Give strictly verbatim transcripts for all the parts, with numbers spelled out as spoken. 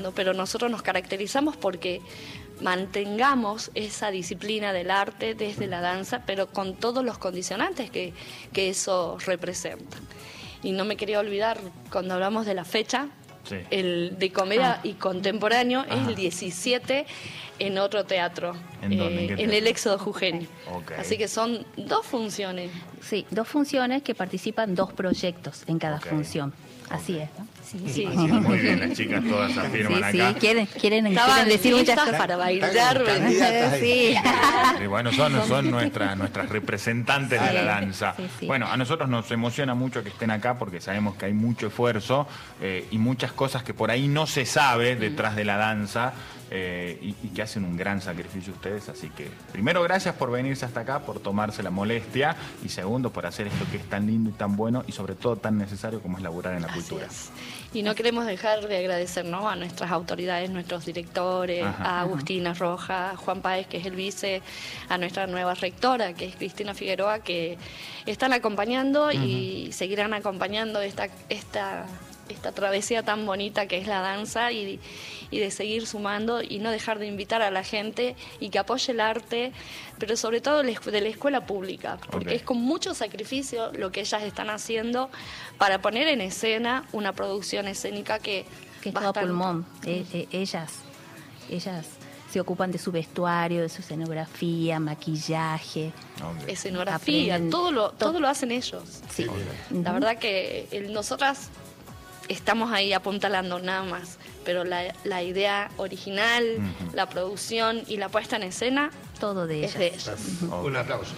evolucionando, pero nosotros nos caracterizamos porque mantengamos esa disciplina del arte desde la danza, pero con todos los condicionantes que, que eso representa. Y no me quería olvidar, cuando hablamos de la fecha, sí. el de comedia ah. y contemporáneo Ajá. es el diecisiete en otro teatro, ¿En, dónde? eh, ¿En, en el Éxodo Jujeño. Okay. Así que son dos funciones. Sí, dos funciones que participan dos proyectos en cada okay. función. Así okay. es, ¿no? Sí, sí. Sí, muy bien, las chicas todas afirman sí, acá. Sí, quieren, quieren, quieren decir muchas cosas para bailar. Sí. Sí, bueno, son, son nuestras, nuestras representantes sí. de la danza. Sí, sí. Bueno, a nosotros nos emociona mucho que estén acá porque sabemos que hay mucho esfuerzo eh, y muchas cosas que por ahí no se sabe detrás de la danza. Eh, y, y que hacen un gran sacrificio ustedes, así que primero gracias por venirse hasta acá, por tomarse la molestia, y segundo por hacer esto que es tan lindo y tan bueno y sobre todo tan necesario como es laburar en la cultura. Y no queremos dejar de agradecer, ¿no?, a nuestras autoridades, nuestros directores, Ajá. a Agustina Rojas, a Juan Páez, que es el vice, a nuestra nueva rectora, que es Cristina Figueroa, que están acompañando uh-huh. y seguirán acompañando esta, esta, esta travesía tan bonita que es la danza, y y de seguir sumando y no dejar de invitar a la gente y que apoye el arte, pero sobre todo de la escuela pública, porque okay. es con mucho sacrificio lo que ellas están haciendo para poner en escena una producción escénica que... Que es todo pulmón. Eh, eh, ellas, ellas se ocupan de su vestuario, de su escenografía, maquillaje. Okay. Escenografía, aprenden, todo lo, todo lo hacen ellos. Sí. Okay. La verdad que el, nosotras estamos ahí apuntalando nada más, pero la, la idea original, uh-huh. la producción y la puesta en escena, todo de es ellas. de ellas. Uh-huh. Okay. Un aplauso.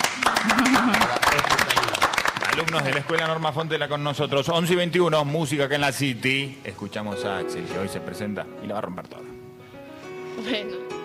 Alumnos de la Escuela Norma Fontela con nosotros, once y veintiuno, música acá en la City. Escuchamos a Axel, que hoy se presenta y la va a romper toda. Bueno.